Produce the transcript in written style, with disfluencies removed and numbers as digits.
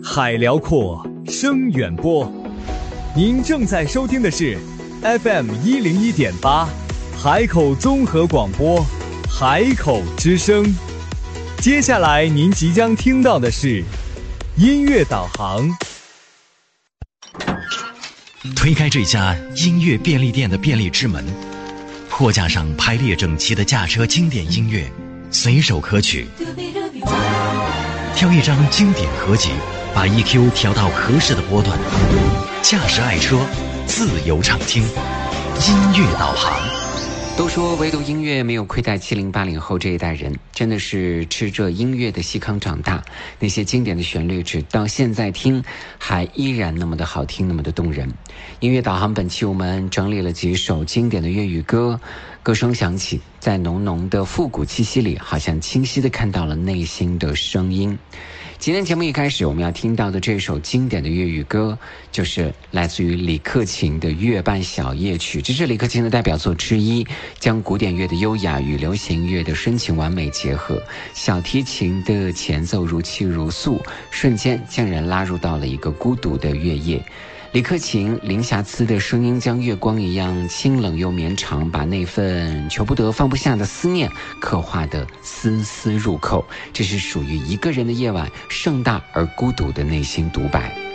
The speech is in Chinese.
海辽阔，声远播。您正在收听的是 FM101.8 海口综合广播，海口之声。接下来您即将听到的是音乐导航。 推开这家音乐便利店的便利之门，货架上排列整齐的驾车经典音乐，随手可取。挑一张经典合集，把 EQ 调到合适的波段，驾驶爱车，自由畅听，音乐导航。 都说唯独音乐没有亏待70、80后这一代人，真的是吃着音乐的细糠长大。那些经典的旋律，直到现在听，还依然那么的好听，那么的动人。音乐导航本期我们整理了几首经典的粤语歌，歌声响起，在浓浓的复古气息里，好像清晰地看到了内心的声音。今天节目一开始我们要听到的这首经典的粤语歌，就是来自于李克勤的《月半小夜曲》，这是李克勤的代表作之一，将古典乐的优雅与流行乐的深情完美结合，小提琴的前奏如泣如诉，瞬间将人拉入到了一个孤独的月夜。李克勤零瑕疵的声音像月光一样清冷又绵长，把那份求不得放不下的思念刻画得丝丝入扣。这是属于一个人的夜晚盛大而孤独的内心独白。